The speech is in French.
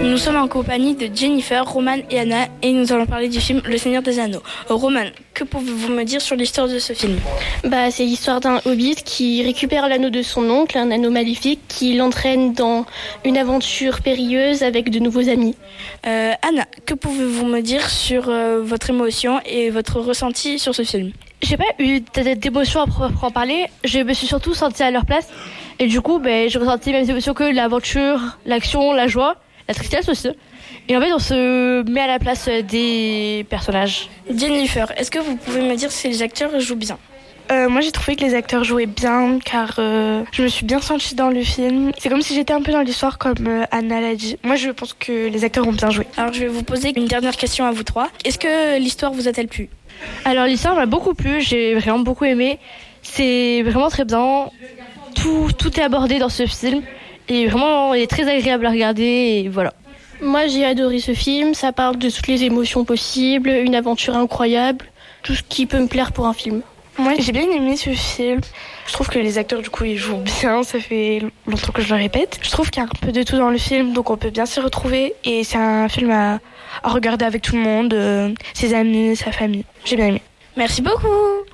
Nous sommes en compagnie de Jennifer, Roman et Anna et nous allons parler du film Le Seigneur des Anneaux. Roman, que pouvez-vous me dire sur l'histoire de ce film ? C'est l'histoire d'un hobbit qui récupère l'anneau de son oncle, un anneau maléfique qui l'entraîne dans une aventure périlleuse avec de nouveaux amis. Anna, que pouvez-vous me dire sur votre émotion et votre ressenti sur ce film ? J'ai pas eu d'émotion à proprement parler, je me suis surtout sentie à leur place et du coup j'ai ressenti les mêmes émotions que l'aventure, l'action, la joie, la tristesse aussi. Et en fait on se met à la place des personnages. Jennifer, est-ce que vous pouvez me dire si les acteurs jouent bien ? Moi j'ai trouvé que les acteurs jouaient bien car je me suis bien sentie dans le film. C'est comme si j'étais un peu dans l'histoire comme Anna l'a dit. Moi je pense que les acteurs ont bien joué. Alors je vais vous poser une dernière question à vous trois. Est-ce que l'histoire vous a-t-elle plu ? Alors l'histoire m'a beaucoup plu, j'ai vraiment beaucoup aimé. C'est vraiment très bien. Tout est abordé dans ce film et vraiment il est très agréable à regarder et voilà. Moi j'ai adoré ce film, ça parle de toutes les émotions possibles, une aventure incroyable, tout ce qui peut me plaire pour un film. Moi j'ai bien aimé ce film. Je trouve que les acteurs du coup ils jouent bien, ça fait longtemps que je le répète. Je trouve qu'il y a un peu de tout dans le film donc on peut bien s'y retrouver et c'est un film à regarder avec tout le monde, ses amis, sa famille. J'ai bien aimé. Merci beaucoup.